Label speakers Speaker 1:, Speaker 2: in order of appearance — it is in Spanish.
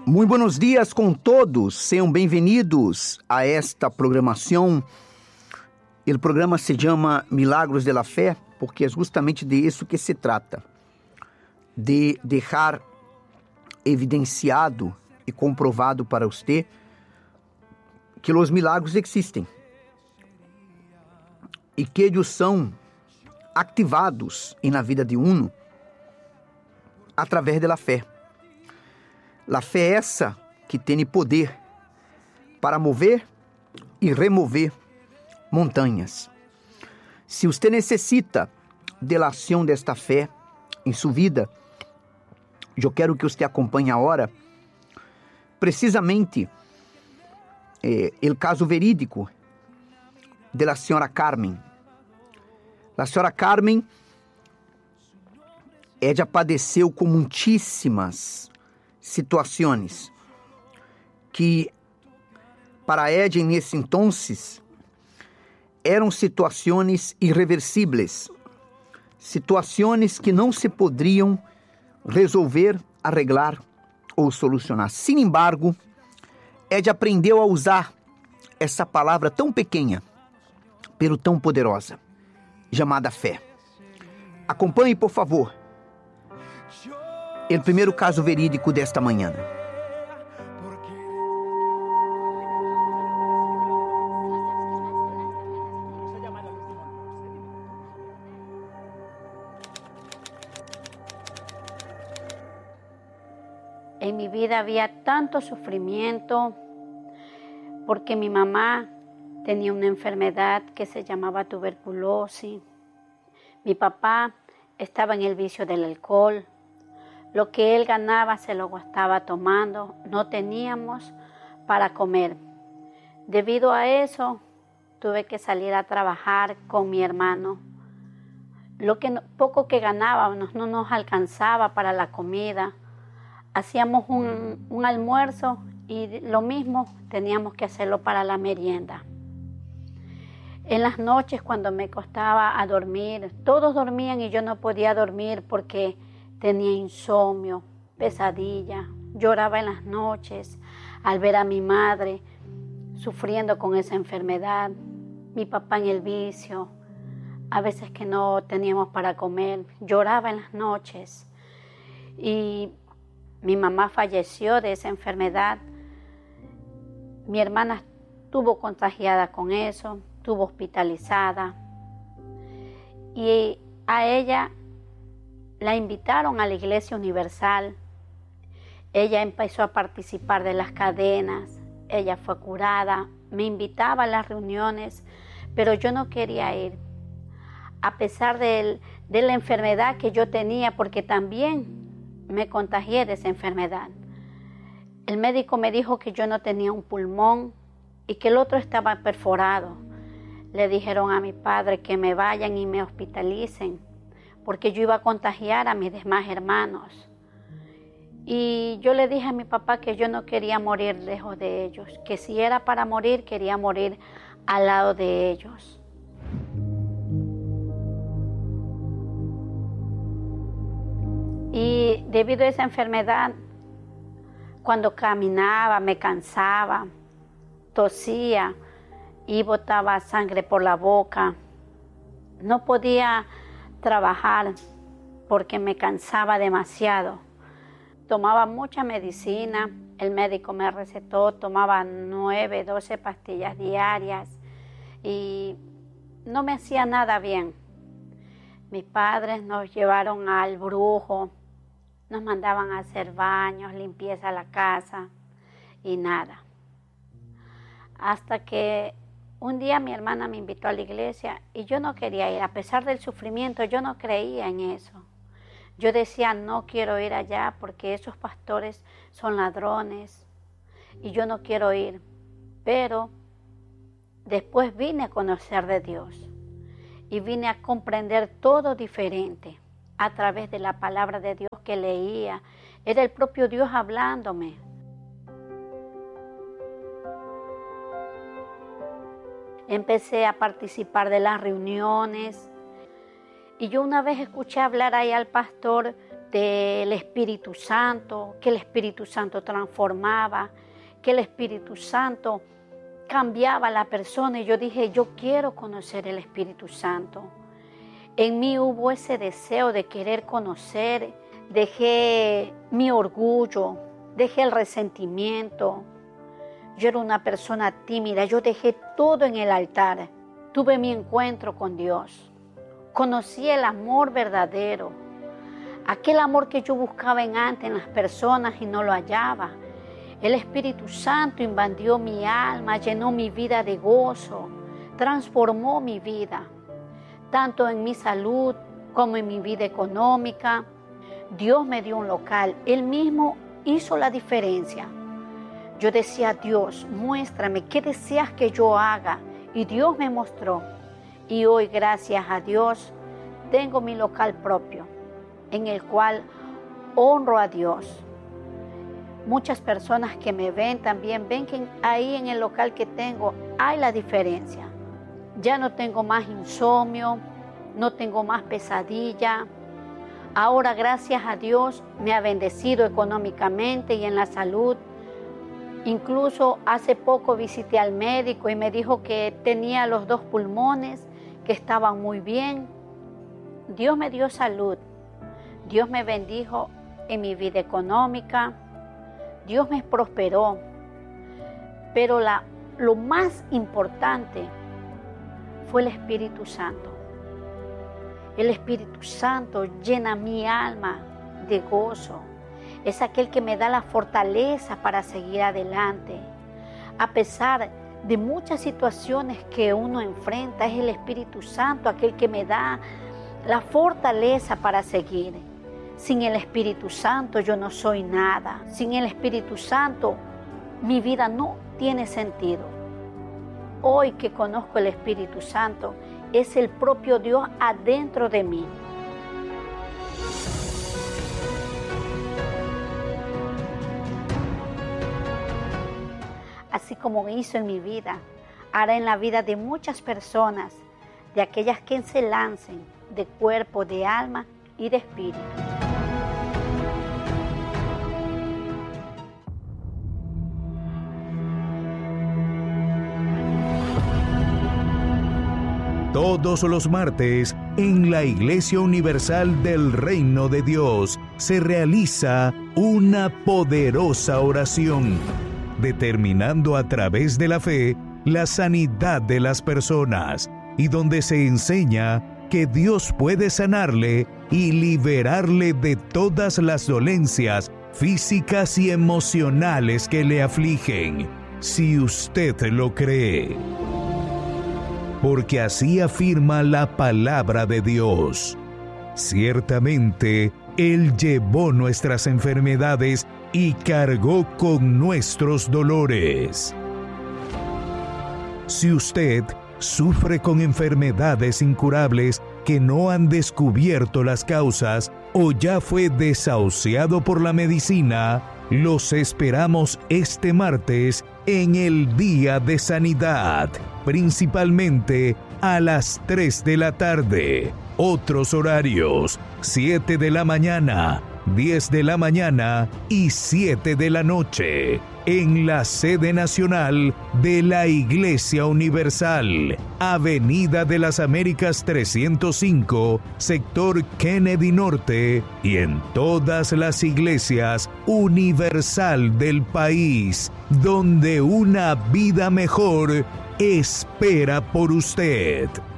Speaker 1: Muy buenos días con todos, sean bienvenidos a esta programación. El programa se llama Milagros de la Fé, porque es justamente de eso que se trata, de dejar evidenciado e comprovado para usted que os milagros existem e que eles são ativados na vida de uno através da fé. A fé é essa que tem poder para mover e remover montanhas. Se você necessita da ação desta fé em sua vida, eu quero que você acompanhe agora precisamente o caso verídico da senhora Carmen. A senhora Carmen, ella padeceu com muitíssimas situações que para ella nesse entonces eram situações irreversíveis, situações que não se poderiam resolver, arreglar ou solucionar. Sin embargo, ella aprendeu a usar essa palavra tão pequena, pero tão poderosa, chamada fé. Acompanhe, por favor, o primeiro caso verídico desta manhã.
Speaker 2: En mi vida había tanto sufrimiento porque mi mamá tenía una enfermedad que se llamaba tuberculosis. Mi papá estaba en el vicio del alcohol. Lo que él ganaba se lo gastaba tomando. No teníamos para comer. Debido a eso, tuve que salir a trabajar con mi hermano. Poco que ganábamos no nos alcanzaba para la comida. Hacíamos un almuerzo y lo mismo teníamos que hacerlo para la merienda. En las noches cuando me costaba a dormir, todos dormían y yo no podía dormir porque tenía insomnio, pesadilla. Lloraba en las noches al ver a mi madre sufriendo con esa enfermedad, mi papá en el vicio, a veces que no teníamos para comer. Lloraba en las noches y mi mamá falleció de esa enfermedad. Mi hermana estuvo contagiada con eso, estuvo hospitalizada. Y a ella la invitaron a la Iglesia Universal. Ella empezó a participar de las cadenas. Ella fue curada. Me invitaba a las reuniones, pero yo no quería ir. A pesar de la enfermedad que yo tenía, porque también me contagié de esa enfermedad. El médico me dijo que yo no tenía un pulmón y que el otro estaba perforado. Le dijeron a mi padre que me vayan y me hospitalicen porque yo iba a contagiar a mis demás hermanos. Y yo le dije a mi papá que yo no quería morir lejos de ellos, que si era para morir, quería morir al lado de ellos. Y debido a esa enfermedad, cuando caminaba me cansaba, tosía y botaba sangre por la boca. No podía trabajar porque me cansaba demasiado. Tomaba mucha medicina, el médico me recetó, tomaba 9, 12 pastillas diarias y no me hacía nada bien. Mis padres nos llevaron al brujo. Nos mandaban a hacer baños, limpieza a la casa y nada. Hasta que un día mi hermana me invitó a la iglesia y yo no quería ir. A pesar del sufrimiento, yo no creía en eso. Yo decía, no quiero ir allá porque esos pastores son ladrones y yo no quiero ir. Pero después vine a conocer de Dios y vine a comprender todo diferente a través de la palabra de Dios que leía. Era el propio Dios hablándome. Empecé a participar de las reuniones y yo una vez escuché hablar ahí al pastor del Espíritu Santo, que el Espíritu Santo transformaba, que el Espíritu Santo cambiaba a la persona. Y yo dije, yo quiero conocer el Espíritu Santo. En mí hubo ese deseo de querer conocer. Dejé mi orgullo, dejé el resentimiento. Yo era una persona tímida, yo dejé todo en el altar. Tuve mi encuentro con Dios. Conocí el amor verdadero. Aquel amor que yo buscaba antes en las personas y no lo hallaba. El Espíritu Santo invadió mi alma, llenó mi vida de gozo, transformó mi vida, tanto en mi salud como en mi vida económica. Dios me dio un local, Él mismo hizo la diferencia. Yo decía, Dios, muéstrame qué deseas que yo haga. Y Dios me mostró. Y hoy, gracias a Dios, tengo mi local propio, en el cual honro a Dios. Muchas personas que me ven también ven que ahí en el local que tengo hay la diferencia. Ya no tengo más insomnio, no tengo más pesadilla. Ahora, gracias a Dios, me ha bendecido económicamente y en la salud. Incluso hace poco visité al médico y me dijo que tenía los 2 pulmones, que estaban muy bien. Dios me dio salud. Dios me bendijo en mi vida económica. Dios me prosperó. Pero lo más importante fue el Espíritu Santo. El Espíritu Santo llena mi alma de gozo. Es aquel que me da la fortaleza para seguir adelante. A pesar de muchas situaciones que uno enfrenta, es el Espíritu Santo aquel que me da la fortaleza para seguir. Sin el Espíritu Santo yo no soy nada. Sin el Espíritu Santo mi vida no tiene sentido. Hoy que conozco el Espíritu Santo, es el propio Dios adentro de mí. Así como hizo en mi vida, hará en la vida de muchas personas, de aquellas que se lancen de cuerpo, de alma y de espíritu.
Speaker 3: Todos los martes, en la Iglesia Universal del Reino de Dios, se realiza una poderosa oración, determinando a través de la fe la sanidad de las personas, y donde se enseña que Dios puede sanarle y liberarle de todas las dolencias físicas y emocionales que le afligen, si usted lo cree. Porque así afirma la palabra de Dios. Ciertamente, Él llevó nuestras enfermedades y cargó con nuestros dolores. Si usted sufre con enfermedades incurables que no han descubierto las causas o ya fue desahuciado por la medicina, los esperamos este martes en el Día de Sanidad, principalmente a las 3 de la tarde. Otros horarios: 7 de la mañana, 10 de la mañana y 7 de la noche, en la sede nacional de la Iglesia Universal, Avenida de las Américas 305, sector Kennedy Norte, y en todas las iglesias universal del país, donde una vida mejor espera por usted.